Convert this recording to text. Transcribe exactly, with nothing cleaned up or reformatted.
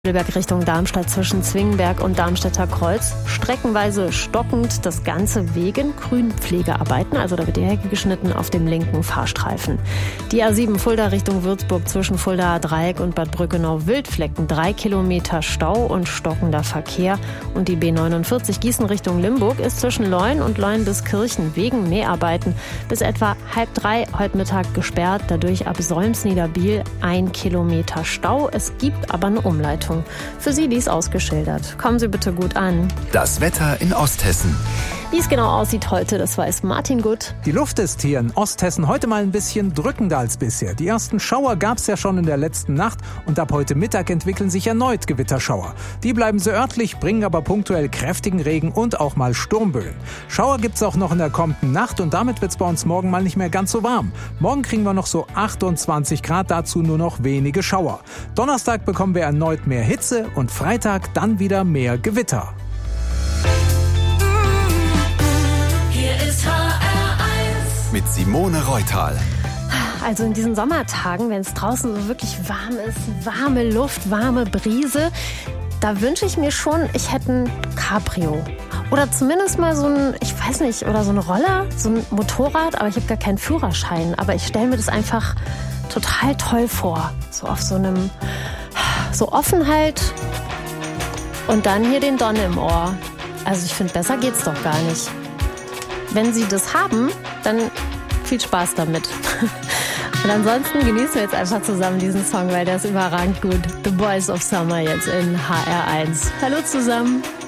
Heidelberg Richtung Darmstadt zwischen Zwingenberg und Darmstädter Kreuz. Streckenweise stockend, das Ganze wegen Grünpflegearbeiten. Also da wird die Hecke geschnitten auf dem linken Fahrstreifen. Die A sieben Fulda Richtung Würzburg zwischen Fuldaer Dreieck und Bad Brückenau-Wildflecken. Drei Kilometer Stau und stockender Verkehr. Und die B neunundvierzig Gießen Richtung Limburg ist zwischen Leun und Leun-bis-Kirchen wegen Mäharbeiten bis etwa halb drei heute Mittag gesperrt. Dadurch ab Solms-Niederbiel ein Kilometer Stau. Es gibt aber eine Umleitung. Für Sie dies ausgeschildert. Kommen Sie bitte gut an. Das Wetter in Osthessen. Wie es genau aussieht heute, das weiß Martin Gut. Die Luft ist hier in Osthessen heute mal ein bisschen drückender als bisher. Die ersten Schauer gab es ja schon in der letzten Nacht und ab heute Mittag entwickeln sich erneut Gewitterschauer. Die bleiben sehr örtlich, bringen aber punktuell kräftigen Regen und auch mal Sturmböen. Schauer gibt es auch noch in der kommenden Nacht und damit wird es bei uns morgen mal nicht mehr ganz so warm. Morgen kriegen wir noch so achtundzwanzig Grad, dazu nur noch wenige Schauer. Donnerstag bekommen wir erneut mehr Hitze und Freitag dann wieder mehr Gewitter. Mit Simone Reutal. Also in diesen Sommertagen, wenn es draußen so wirklich warm ist, warme Luft, warme Brise, da wünsche ich mir schon, ich hätte ein Cabrio. Oder zumindest mal so ein, ich weiß nicht, oder so ein Roller, so ein Motorrad, aber ich habe gar keinen Führerschein. Aber ich stelle mir das einfach total toll vor. So auf so einem, so Offenheit und dann hier den Don im Ohr. Also ich finde, besser geht's doch gar nicht. Wenn Sie das haben, dann viel Spaß damit. Und ansonsten genießen wir jetzt einfach zusammen diesen Song, weil der ist überragend gut. The Boys of Summer jetzt in H R eins. Hallo zusammen.